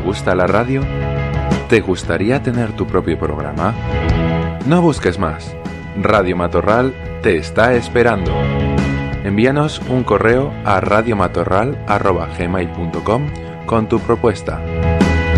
gusta la radio? ¿Te gustaría tener tu propio programa? No busques más. Radio Matorral te está esperando. Envíanos un correo a radiomatorral@gmail.com con tu propuesta.